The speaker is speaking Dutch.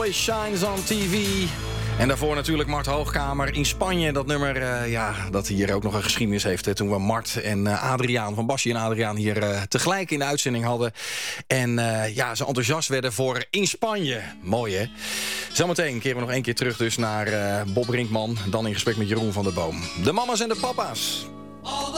Always Shines on TV. En daarvoor natuurlijk Mart Hoogkamer in Spanje. Dat nummer dat hier ook nog een geschiedenis heeft. Hè, toen we Mart en Adriaan, van Basje en Adriaan hier tegelijk in de uitzending hadden. En ze enthousiast werden voor In Spanje. Mooi, hè? Zometeen keren we nog één keer terug dus naar Bob Brinkman. Dan in gesprek met Jeroen van der Boom. De mama's en de papa's.